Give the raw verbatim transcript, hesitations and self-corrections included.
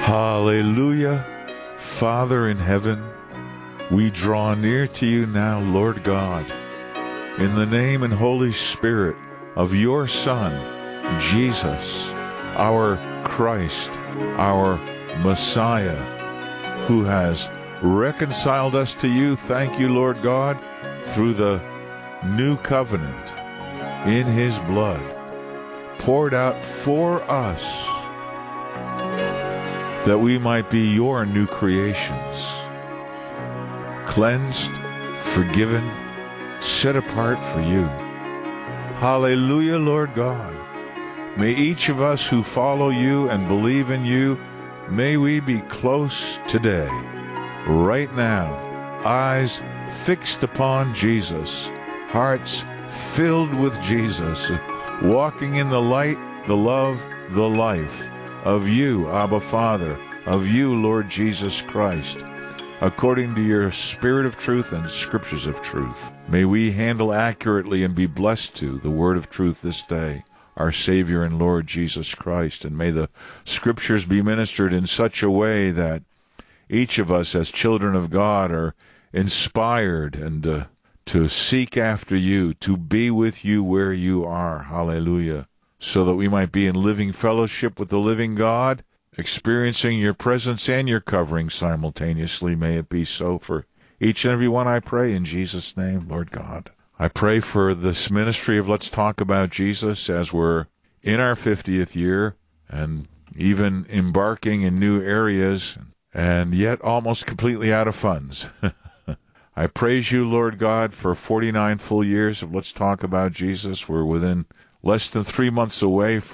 Hallelujah. Father in heaven, we draw near to you now, Lord God, in the name and Holy Spirit of your Son, Jesus, our Christ, our Messiah, who has reconciled us to you. Thank you, Lord God, through the new covenant in his blood, poured out for us, that we might be your new creations, cleansed, forgiven, set apart for you. Hallelujah, Lord God. May each of us who follow you and believe in you, may we be close today, right now, eyes fixed upon Jesus, hearts filled with Jesus, walking in the light, the love, the life of you, Abba Father, of you, Lord Jesus Christ, according to your Spirit of truth and Scriptures of truth. May we handle accurately and be blessed to the word of truth this day, our Savior and Lord Jesus Christ, and may the Scriptures be ministered in such a way that each of us as children of God are inspired and uh, to seek after you, to be with you where you are. Hallelujah. So that we might be in living fellowship with the living God, experiencing your presence and your covering simultaneously. May it be so for each and every one, I pray, in Jesus' name, Lord God. I pray for this ministry of Let's Talk About Jesus as we're in our fiftieth year and even embarking in new areas and yet almost completely out of funds. I praise you, Lord God, for forty-nine full years of Let's Talk About Jesus. We're within less than three months away from